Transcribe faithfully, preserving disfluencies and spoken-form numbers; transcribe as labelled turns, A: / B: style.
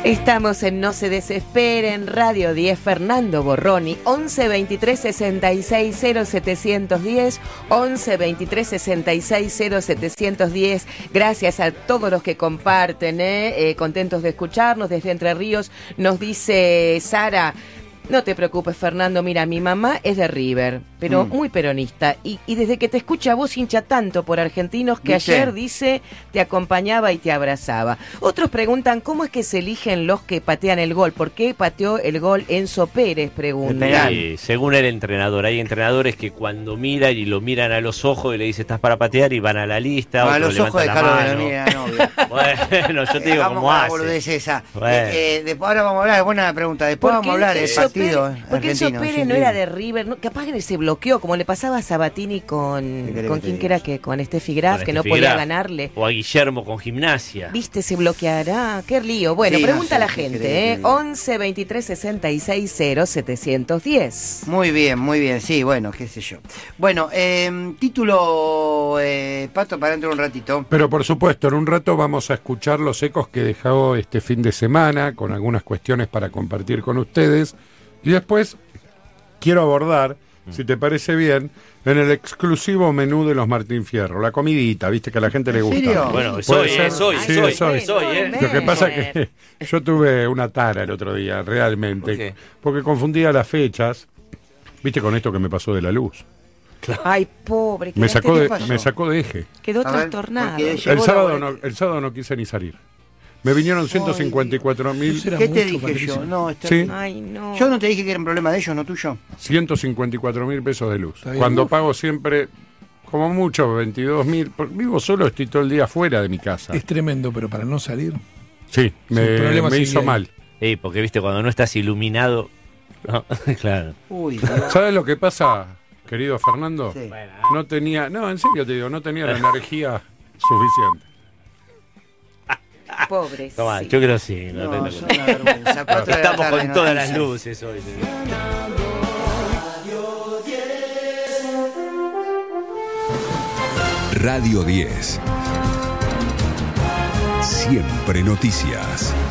A: Estamos en No se desesperen, Radio diez, Fernando Borroni, once veintitrés sesenta y seis cero setecientos diez, once veintitrés sesenta y seis cero setecientos diez. Gracias a todos los que comparten, ¿eh? Eh, contentos de escucharnos desde Entre Ríos. Nos dice Sara: no te preocupes, Fernando, mira, mi mamá es de River, pero mm. muy peronista, y, y desde que te escucha a vos hincha tanto por Argentinos que ¿Viste? Ayer, dice, te acompañaba y te abrazaba. Otros preguntan, ¿cómo es que se eligen los que patean el gol? ¿Por qué pateó el gol Enzo Pérez? Pregunta.
B: Sí, según el entrenador, hay entrenadores que cuando miran y lo miran a los ojos y le dicen, estás para patear, y van a la lista,
C: no, a los ojos de Carlos de la Mía, no,
B: bueno, yo te digo
C: vamos
B: cómo hace.
C: Boludez esa.
B: Bueno.
C: Eh, eh, después ahora vamos a hablar, es buena pregunta, después vamos a hablar del partido
A: Pérez, porque Enzo Pérez
C: sí,
A: no era de River, no, capaz que se bloqueó, como le pasaba a Sabatini con, ¿con quién que era que? Con Steffi Graf, que no
B: Steffi
A: podía
B: Graf,
A: ganarle.
B: O a Guillermo con Gimnasia.
A: ¿Viste? Se bloqueará, qué lío. Bueno,
C: sí,
A: pregunta
C: no sé,
A: a la gente, ¿eh? once veintitrés sesenta y seis cero setecientos diez.
C: Muy bien, muy bien, sí, bueno, qué sé yo. Bueno, eh, título, eh, Pato, para dentro de un ratito.
D: Pero por supuesto, en un rato vamos a escuchar los ecos que dejó este fin de semana, con algunas cuestiones para compartir con ustedes. Y después quiero abordar, mm. si te parece bien, en el exclusivo menú de los Martín Fierro, la comidita, viste que a la gente le gusta.
C: ¿Serio?
B: Bueno, soy, eh, soy,
D: sí,
B: soy,
D: soy,
B: soy, eh.
D: Lo que pasa es que yo tuve una tara el otro día, realmente,
B: ¿Por qué?
D: porque confundía las fechas, viste, con esto que me pasó de la luz.
A: Claro. Ay, pobre.
D: Me sacó, de, me sacó de eje.
A: Quedó
C: A ver,
A: trastornado.
C: porque
D: El sábado, no, el sábado no quise ni salir. Me vinieron ciento cincuenta y cuatro mil.
C: ¿Qué te dije Patricio? yo? No, está
D: ¿Sí?
A: Ay, no.
C: Yo no te dije que era un problema de ellos, no tuyo.
D: ciento cincuenta y cuatro mil pesos de luz. Cuando Uf. pago siempre, como mucho, veintidós mil. Vivo solo, estoy todo el día fuera de mi casa.
E: Es tremendo, pero para no salir.
D: Sí, me, me hizo mal.
B: Sí, porque viste, cuando no estás iluminado. No, claro.
C: Uy,
D: ¿Sabes lo que pasa, querido Fernando?
C: Sí.
D: No tenía, no, en serio te digo, no tenía la energía suficiente.
A: Pobre.
B: Toma, yo creo que sí. No,
C: no,
B: no,
C: es una vergüenza. Cuatro de la
B: Estamos
C: tarde,
B: con todas
C: noticias.
B: las luces hoy.
F: Radio diez. Siempre noticias.